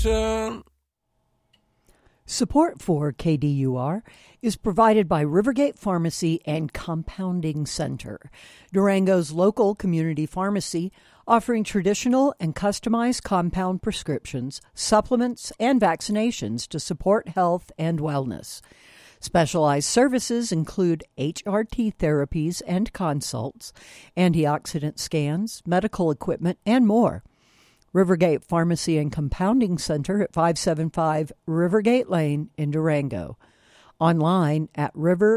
Support for KDUR is provided by Rivergate Pharmacy and Compounding Center, Durango's local community pharmacy offering traditional and customized compound prescriptions, supplements, and vaccinations to support health and wellness. Specialized services include HRT therapies and consults, antioxidant scans, medical equipment, and more. Rivergate Pharmacy and Compounding Center at 575 Rivergate Lane in Durango. Online at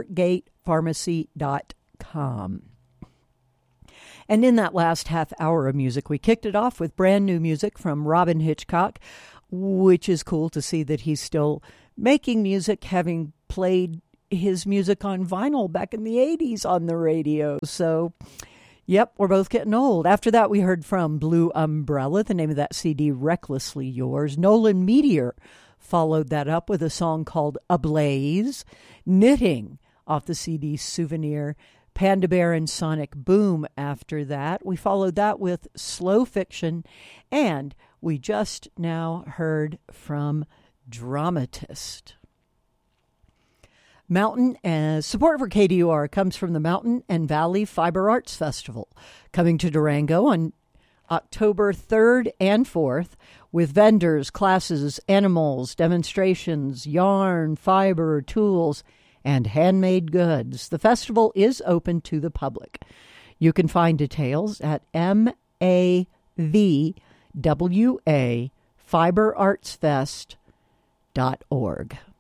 rivergatepharmacy.com. And in that last half hour of music, we kicked it off with brand new music from Robyn Hitchcock, which is cool to see that he's still making music, having played his music on vinyl back in the 80s on the radio. So, yep, we're both getting old. After that, we heard from Blue Umbrella, the name of that CD, Recklessly Yours. Nolan Meteor followed that up with a song called Ablaze. Knitting off the CD Souvenir. Panda Bear and Sonic Boom after that. We followed that with Slow Fiction. And we just now heard from Dramatist. Support for KDUR comes from the Mountain and Valley Fiber Arts Festival, coming to Durango on October 3rd and 4th with vendors, classes, animals, demonstrations, yarn, fiber, tools, and handmade goods. The festival is open to the public. You can find details at MAVWA fiberartsfest.org.